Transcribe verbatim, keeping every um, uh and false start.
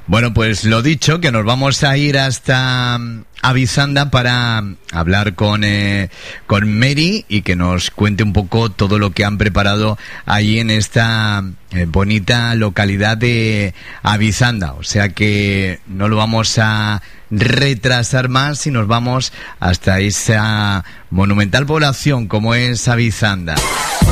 Bueno, pues lo dicho, que nos vamos a ir hasta Avisanda para hablar con eh, con Mary y que nos cuente un poco todo lo que han preparado ahí en esta eh, bonita localidad de Avisanda. O sea que no lo vamos a retrasar más y nos vamos hasta esa monumental población como es Avisanda.